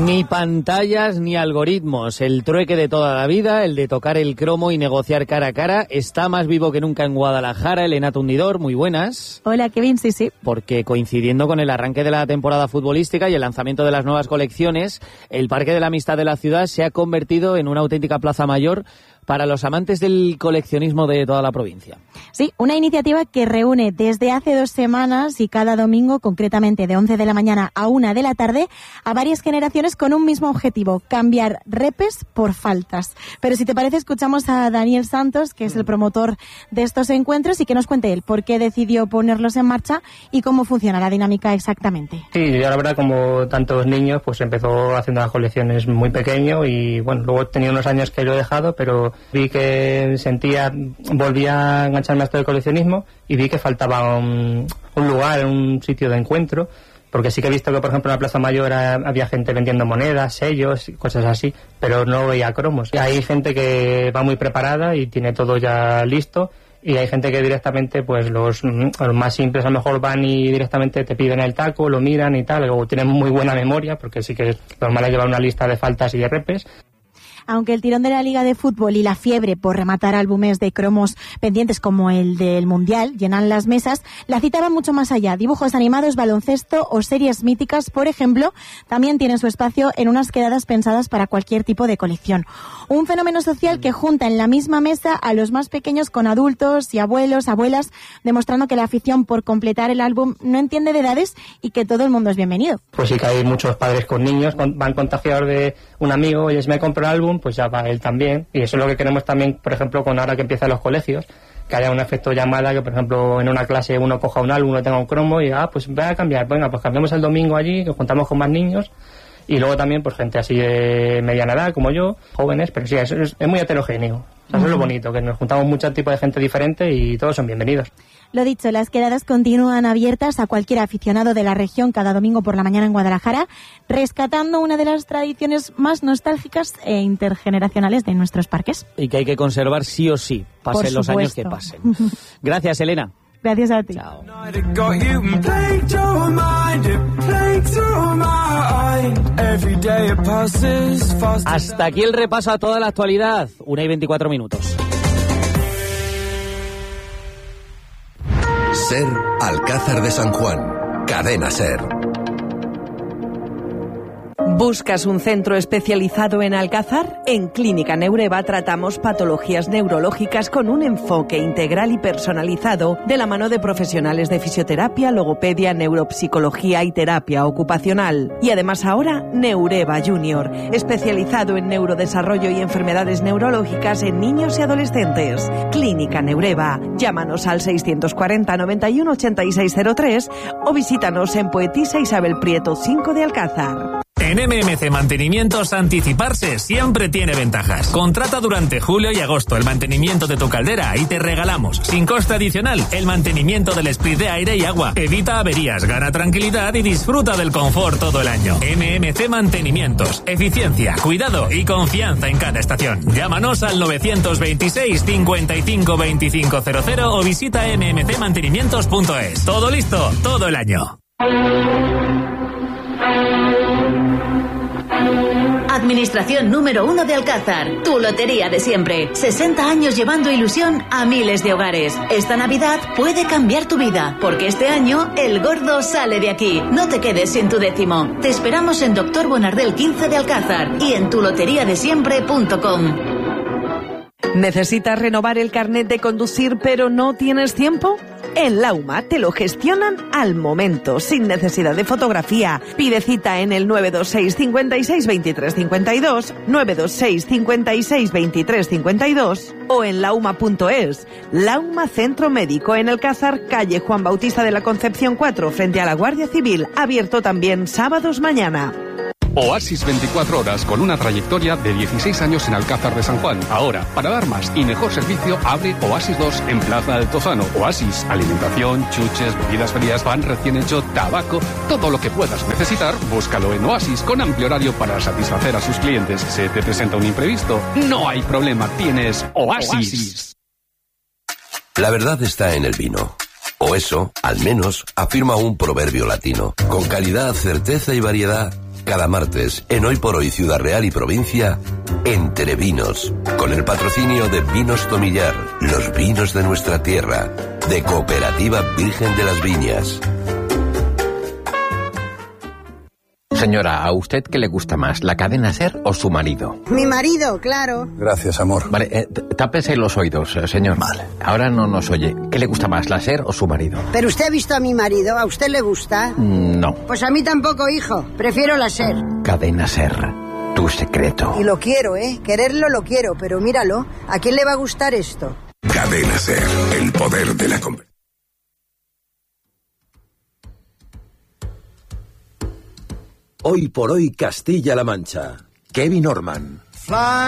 Ni pantallas ni algoritmos. El trueque de toda la vida, el de tocar el cromo y negociar cara a cara, está más vivo que nunca en Guadalajara. Elena Tundidor, muy buenas. Hola, Kevin, sí. Porque coincidiendo con el arranque de la temporada futbolística y el lanzamiento de las nuevas colecciones, el Parque de la Amistad de la ciudad se ha convertido en una auténtica plaza mayor para los amantes del coleccionismo de toda la provincia. Sí, una iniciativa que reúne desde hace 2 semanas y cada domingo, concretamente de 11 de la mañana a 1 de la tarde, a varias generaciones con un mismo objetivo: cambiar repes por faltas. Pero si te parece, escuchamos a Daniel Santos, que es el promotor de estos encuentros, y que nos cuente él por qué decidió ponerlos en marcha y cómo funciona la dinámica exactamente. Sí, yo la verdad, como tantos niños, pues empezó haciendo las colecciones muy pequeño y bueno, luego tenía unos años que lo he dejado, pero vi que volvía a engancharme a esto del coleccionismo y vi que faltaba un lugar, un sitio de encuentro, porque sí que he visto que, por ejemplo, en la Plaza Mayor había gente vendiendo monedas, sellos, cosas así, pero no veía cromos. Hay gente que va muy preparada y tiene todo ya listo, y hay gente que directamente, pues los más simples a lo mejor van y directamente te piden el taco, lo miran y tal, o tienen muy buena memoria, porque sí que es normal llevar una lista de faltas y de repes. Aunque el tirón de la Liga de Fútbol y la fiebre por rematar álbumes de cromos pendientes como el del Mundial llenan las mesas, la cita va mucho más allá. Dibujos animados, baloncesto o series míticas, por ejemplo, también tienen su espacio en unas quedadas pensadas para cualquier tipo de colección. Un fenómeno social que junta en la misma mesa a los más pequeños con adultos y abuelos, abuelas, demostrando que la afición por completar el álbum no entiende de edades y que todo el mundo es bienvenido. Pues sí que hay muchos padres con niños, van contagiados de un amigo, oye, si me compro el álbum, pues ya va él también. Y eso es lo que queremos también, por ejemplo, con ahora que empiezan los colegios, que haya un efecto llamada, que por ejemplo en una clase uno coja un álbum, uno tenga un cromo y pues voy a cambiar, venga, pues cambiamos el domingo allí, que juntamos con más niños. Y luego también pues gente así de mediana edad como yo, jóvenes, pero sí, es muy heterogéneo. O sea, eso es lo bonito, que nos juntamos muchos tipos de gente diferente y todos son bienvenidos. Lo dicho, las quedadas continúan abiertas a cualquier aficionado de la región cada domingo por la mañana en Guadalajara, rescatando una de las tradiciones más nostálgicas e intergeneracionales de nuestros parques. Y que hay que conservar sí o sí, pasen los años que pasen. Gracias, Elena. Gracias a ti. Chao. Hasta aquí el repaso a toda la actualidad. 1:24. SER Alcázar de San Juan. Cadena SER. ¿Buscas un centro especializado en Alcázar? En Clínica Neureva tratamos patologías neurológicas con un enfoque integral y personalizado de la mano de profesionales de fisioterapia, logopedia, neuropsicología y terapia ocupacional. Y además ahora Neureva Junior, especializado en neurodesarrollo y enfermedades neurológicas en niños y adolescentes. Clínica Neureva. Llámanos al 640 91 8603 o visítanos en Poetisa Isabel Prieto 5 de Alcázar. En MMC Mantenimientos, anticiparse siempre tiene ventajas. Contrata durante julio y agosto el mantenimiento de tu caldera y te regalamos, sin coste adicional, el mantenimiento del split de aire y agua. Evita averías, gana tranquilidad y disfruta del confort todo el año. MMC Mantenimientos. Eficiencia, cuidado y confianza en cada estación. Llámanos al 926 55 2500 o visita mmcmantenimientos.es. Todo listo, todo el año. Administración número 1 de Alcázar, tu lotería de siempre. 60 años llevando ilusión a miles de hogares. Esta Navidad puede cambiar tu vida, porque este año el gordo sale de aquí. No te quedes sin tu décimo. Te esperamos en Doctor Bonardel 15 de Alcázar y en tuloteriadesiempre.com. ¿Necesitas renovar el carnet de conducir pero no tienes tiempo? En Lauma te lo gestionan al momento, sin necesidad de fotografía. Pide cita en el 926 56 23 52, 926 56 23 52 o en lauma.es. Lauma Centro Médico en Alcázar, calle Juan Bautista de la Concepción 4, frente a la Guardia Civil. Abierto también sábados mañana. Oasis 24 horas con una trayectoria de 16 años en Alcázar de San Juan. Ahora, para dar más y mejor servicio, abre Oasis 2 en Plaza Altozano. Oasis, alimentación, chuches, bebidas frías, pan recién hecho, tabaco, todo lo que puedas necesitar, búscalo en Oasis con amplio horario para satisfacer a sus clientes. ¿Se te presenta un imprevisto? No hay problema, tienes Oasis. La verdad está en el vino. O eso, al menos, afirma un proverbio latino. Con calidad, certeza y variedad, Cada martes, en Hoy por Hoy Ciudad Real y Provincia, Entre Vinos, con el patrocinio de Vinos Tomillar, los vinos de nuestra tierra, de Cooperativa Virgen de las Viñas. Señora, ¿a usted qué le gusta más, la cadena SER o su marido? Mi marido, claro. Gracias, amor. Vale, tápese los oídos, señor. Vale. Ahora no nos oye. ¿Qué le gusta más, la SER o su marido? ¿Pero usted ha visto a mi marido? ¿A usted le gusta? No. Pues a mí tampoco, hijo. Prefiero la SER. Cadena SER, tu secreto. Y lo quiero, ¿eh? Quererlo lo quiero, pero míralo. ¿A quién le va a gustar esto? Cadena SER, el poder de la conversación. Hoy por Hoy Castilla-La Mancha. Kevin Orman.